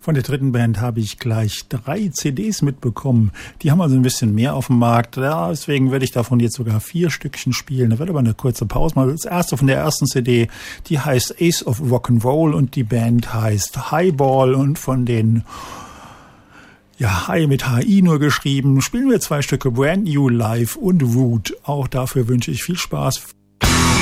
Von der dritten Band habe ich gleich 3 CDs mitbekommen. Die haben also ein bisschen mehr auf dem Markt. Ja, deswegen werde ich davon jetzt sogar 4 Stückchen spielen. Da wird aber eine kurze Pause mal. Das erste von der ersten CD, die heißt Ace of Rock'n'Roll und die Band heißt Highball und von den High mit HI nur geschrieben, spielen wir 2 Stücke Brand New Live und Root. Auch dafür wünsche ich viel Spaß.